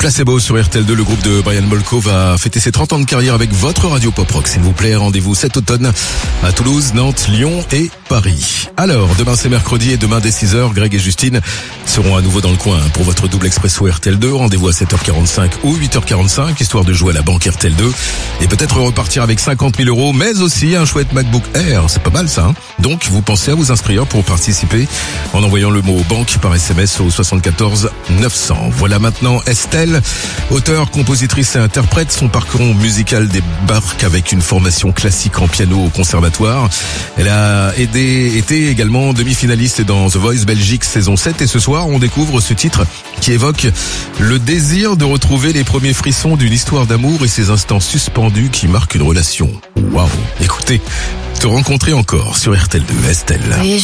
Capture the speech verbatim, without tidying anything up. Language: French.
Placebo sur R T L deux, le groupe de Brian Molko va fêter ses trente ans de carrière avec votre radio pop rock. S'il vous plaît, rendez-vous cet automne à Toulouse, Nantes, Lyon et Paris. Alors, demain c'est mercredi et demain dès six heures, Greg et Justine seront à nouveau dans le coin pour votre double expresso R T L deux. Rendez-vous à sept heures quarante-cinq ou huit heures quarante-cinq, histoire de jouer à la banque R T L deux et peut-être repartir avec cinquante mille euros, mais aussi un chouette MacBook Air. C'est pas mal ça, hein. Donc, vous pensez à vous inscrire pour participer en envoyant le mot banque par S M S au soixante-quatorze neuf cents. Voilà maintenant Estelle, auteure, compositrice et interprète. Son parcours musical débarque avec une formation classique en piano au conservatoire. Elle a aidé, été également demi-finaliste dans The Voice Belgique saison sept et ce soir on découvre ce titre qui évoque le désir de retrouver les premiers frissons d'une histoire d'amour et ces instants suspendus qui marquent une relation. Waouh. Écoutez, te rencontrer encore sur R T L deux, Estelle. Oui,